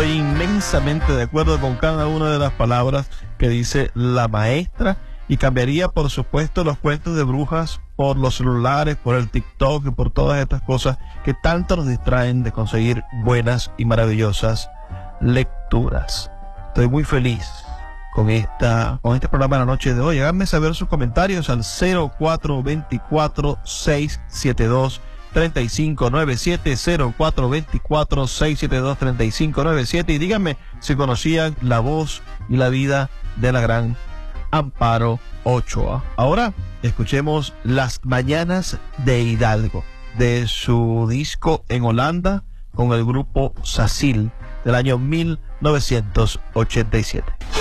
estoy inmensamente de acuerdo con cada una de las palabras que dice la maestra, y cambiaría, por supuesto, los cuentos de brujas por los celulares, por el TikTok y por todas estas cosas que tanto nos distraen de conseguir buenas y maravillosas lecturas. Estoy muy feliz con este programa de la noche de hoy. Háganme saber sus comentarios al 0424-672-3597, 0424-672-3597, y díganme si conocían la voz y la vida de la gran Amparo Ochoa. Ahora escuchemos Las Mañanas de Hidalgo, de su disco en Holanda con el grupo Sacil del año 1987.